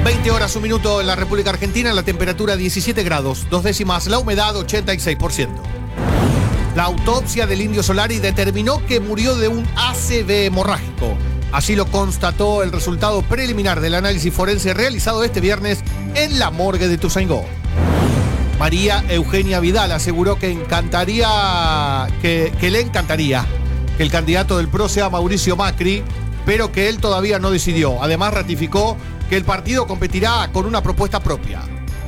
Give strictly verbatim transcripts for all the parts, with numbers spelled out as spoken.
veinte horas, un minuto en la República Argentina, la temperatura diecisiete grados, dos décimas, la humedad ochenta y seis por ciento. La autopsia del Indio Solari determinó que murió de un A C V hemorrágico. Así lo constató el resultado preliminar del análisis forense realizado este viernes en la morgue de Ituzaingó. María Eugenia Vidal aseguró que encantaría, que, que le encantaría que el candidato del P R O sea Mauricio Macri, pero que él todavía no decidió. Además, ratificó que el partido competirá con una propuesta propia.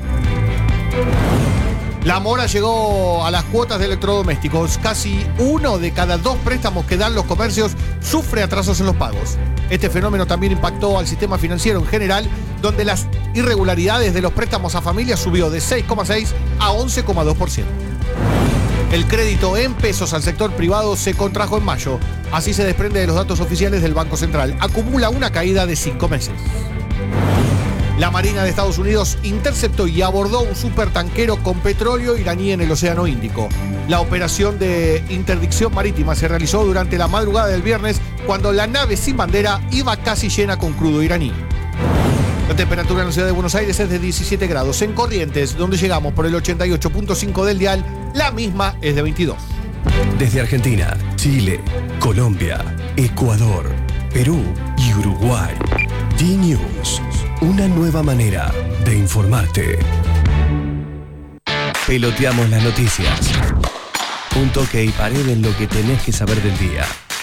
La mora llegó a las cuotas de electrodomésticos. Casi uno de cada dos préstamos que dan los comercios sufre atrasos en los pagos. Este fenómeno también impactó al sistema financiero en general, donde las irregularidades de los préstamos a familias subió de seis coma seis a once coma dos por ciento. El crédito en pesos al sector privado se contrajo en mayo. Así se desprende de los datos oficiales del Banco Central. Acumula una caída de cinco meses. La Marina de Estados Unidos interceptó y abordó un supertanquero con petróleo iraní en el Océano Índico. La operación de interdicción marítima se realizó durante la madrugada del viernes, cuando la nave sin bandera iba casi llena con crudo iraní. La temperatura en la ciudad de Buenos Aires es de diecisiete grados. En Corrientes, donde llegamos por el ochenta y ocho punto cinco del dial, la misma es de veintidós. Desde Argentina, Chile, Colombia, Ecuador, Perú y Uruguay. D-News, una nueva manera de informarte. Peloteamos las noticias. Un toque y pared en lo que tenés que saber del día.